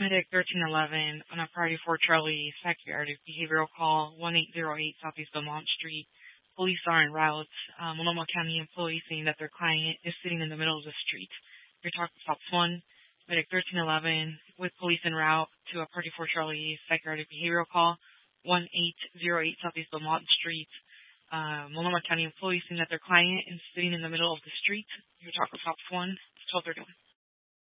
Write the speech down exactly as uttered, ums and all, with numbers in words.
Medic thirteen eleven on a priority for Charlie psychiatric behavioral call one eight zero eight Southeast Belmont Street. Police are en route. Um, Multnomah County employees saying that their client is sitting in the middle of the street. Your talk stops one. Medic thirteen eleven with police en route to a priority for Charlie psychiatric behavioral call one eight zero eight Southeast Belmont Street. Uh, Multnomah County employees saying that their client is sitting in the middle of the street. Your talk stops one. It's twelve thirty-one.